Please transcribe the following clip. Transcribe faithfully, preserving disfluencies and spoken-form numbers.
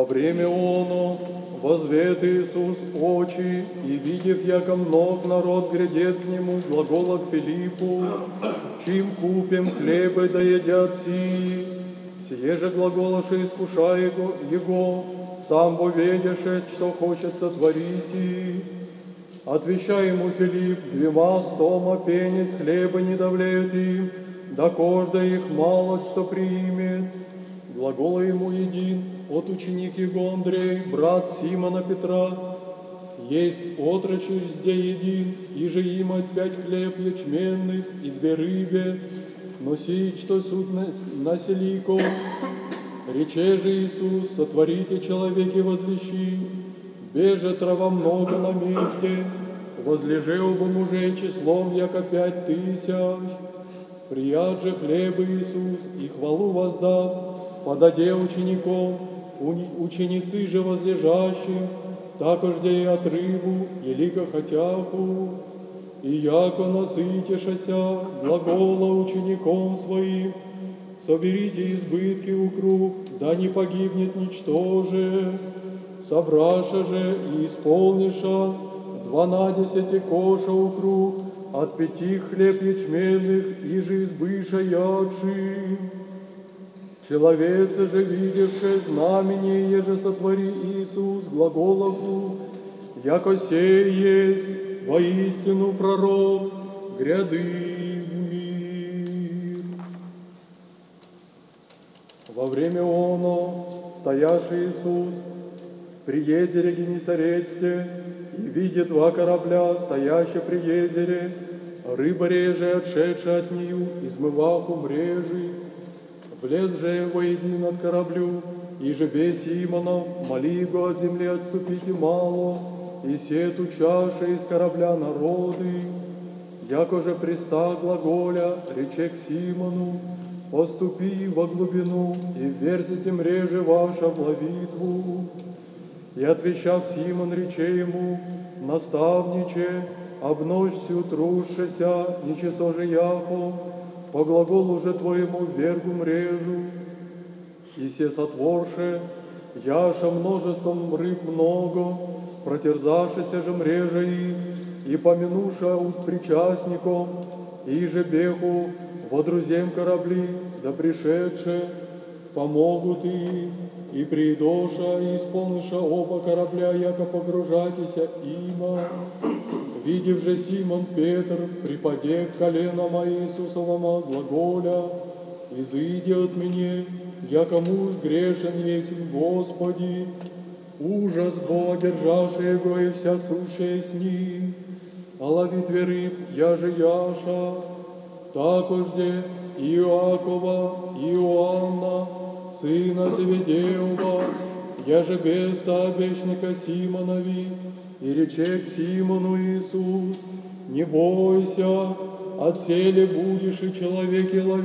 время оно возвет Иисус очи, и, видев, яко мног народ грядет к нему, глагола к Филиппу, чим купим хлебы да едят сии. Сие же глаголаше искушая его, его, сам поведеше, что хочет сотворить. И отвечай ему Филипп, двема стома пенись хлеба не давляют им, да кожда их мало что приимет. Глагола ему един, от ученик его Андрей, брат Симона Петра, есть отрочишь зде един, и же имать пять хлеб ячменных и две рыбе, но сии, что суть населико. Рече же Иисус, сотворите человеки возлещи, беже трава много на месте, возлеже оба мужей числом, яко пять тысяч. Прият же хлебы Иисус, и хвалу воздав, подаде учеником, ученицы же возлежащие, такожде и от рыбу, и лика хотяху, и яко насытишася, глагола учеником своим, соберите избытки у круг, да не погибнет ничтоже, собраша же и исполниша дванадесяти коша у круг, от пяти хлеб ячменных, и же избыша ядши. Человеце же, видевше знамение, еже сотвори Иисус, глаголову, яко сей есть воистину пророк гряды в мир. Во время оно, стояший Иисус при езере Генесарецте, и видит два корабля, стоящие при езере, рыба реже, отшедшая от нее, измываху мрежи, влез же воедин от кораблю, и же без Симонов, моли его от земли отступите мало, и сету чаши из корабля народы, яко же приста глаголя, рече к Симону, поступи во глубину, и верзите мреже ваша в ловитву. И отвечав Симон, рече ему, наставниче, обножь всю трушися, ничесо же яхо, по глаголу же твоему вергу мрежу, и се сотворше, яша множеством рыб много, протерзавшися же мрежа им, и помянуша причастником, и же бегу водрузем корабли, да пришедше, помогут им, и придоша, и исполниша оба корабля, яко погружайтеся има. Видев же Симон Петр, припаде к коленам Иисусовому глаголя, изыди от меня, яко муж грешен есть Господи, ужас Бога, державший его и вся сущая с ним, а ловит рыб, я же Яша, такожде Иакова, Иоанна, сына Зеведеева, я же беста обечника Симонови, и рече к Симону Иисус, не бойся, отселе будешь и человеки ловить.